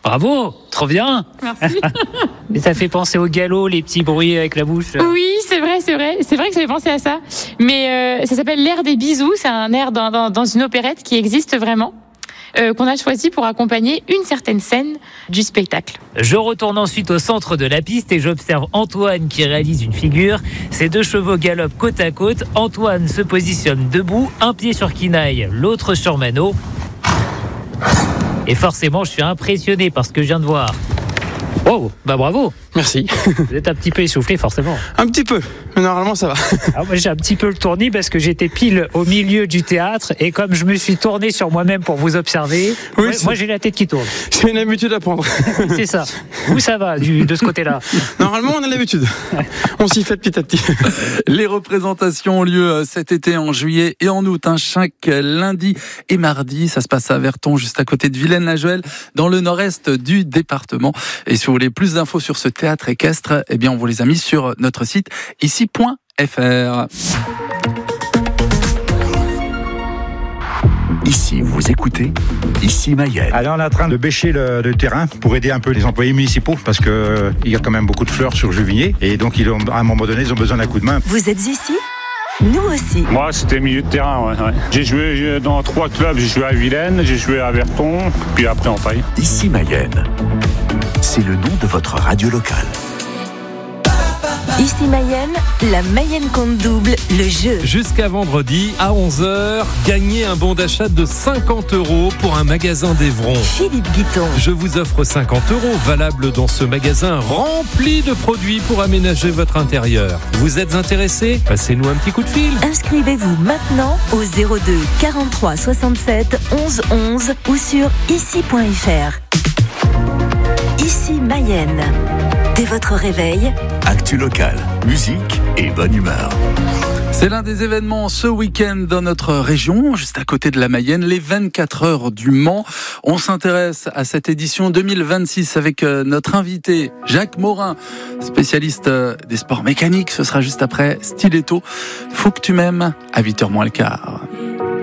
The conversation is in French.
Bravo, trop bien. Merci. Mais ça fait penser au galop, les petits bruits avec la bouche. Oui, c'est vrai que j'avais pensé à ça. Mais ça s'appelle l'air des bisous. C'est un air dans une opérette qui existe vraiment, qu'on a choisi pour accompagner une certaine scène du spectacle. Je retourne ensuite au centre de la piste et j'observe Antoine qui réalise une figure. Ces deux chevaux galopent côte à côte. Antoine se positionne debout, un pied sur quinaille, l'autre sur Mano. Et forcément, je suis impressionné par ce que je viens de voir. Wow, bah bravo. Merci. Vous êtes un petit peu essoufflé, forcément. Un petit peu, mais normalement ça va. Alors moi, j'ai un petit peu le tournis parce que j'étais pile au milieu du théâtre et comme je me suis tourné sur moi-même pour vous observer, moi j'ai la tête qui tourne. C'est une habitude à prendre. C'est ça. Où ça va de ce côté-là? Normalement, on a l'habitude. On s'y fait petit à petit. Les représentations ont lieu cet été en juillet et en août, chaque lundi et mardi. Ça se passe à Verton, juste à côté de Villaine-la-Joëlle, dans le nord-est du département. Et si vous voulez plus d'infos sur ce théâtre équestre, eh bien, on vous les a mis sur notre site ici.fr. Ici, vous écoutez Ici Mayenne. Alors, on est en train de bêcher le terrain pour aider un peu les employés municipaux parce que il y a quand même beaucoup de fleurs sur Juvigné et donc à un moment donné, ils ont besoin d'un coup de main. Vous êtes ici ? Nous aussi. Moi, c'était milieu de terrain, ouais. J'ai joué dans 3 clubs. J'ai joué à Villaine, j'ai joué à Verton, puis après en Paille. Ici Mayenne. C'est le nom de votre radio locale. Ici Mayenne, la Mayenne compte double, le jeu. Jusqu'à vendredi à 11h, gagnez un bon d'achat de 50 € pour un magasin d'Evron. Philippe Guiton. Je vous offre 50 € valables dans ce magasin rempli de produits pour aménager votre intérieur. Vous êtes intéressé ? Passez-nous un petit coup de fil. Inscrivez-vous maintenant au 02 43 67 11 11 ou sur ici.fr. Ici Mayenne. Dès votre réveil, actu local, musique et bonne humeur. C'est l'un des événements ce week-end dans notre région, juste à côté de la Mayenne, les 24 heures du Mans. On s'intéresse à cette édition 2026 avec notre invité Jacques Morin, spécialiste des sports mécaniques. Ce sera juste après Stiletto. Faut que tu m'aimes à 8h moins le quart.